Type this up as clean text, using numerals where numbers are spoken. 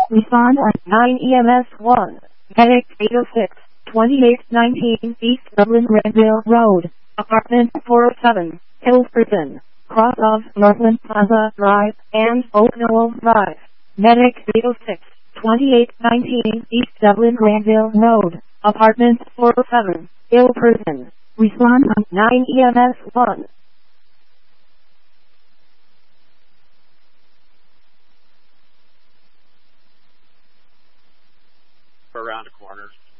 Respond at 9 EMS 1. Medic 806, 2819 East Dublin Granville Road, Apartment 407, Hilferton, cross of Northland Plaza Drive and Oak Knoll Drive. Medic 806, 2819 East Dublin Granville Road, Apartment 407, Hilferton. Respond on 9 EMS 1. Around the corner.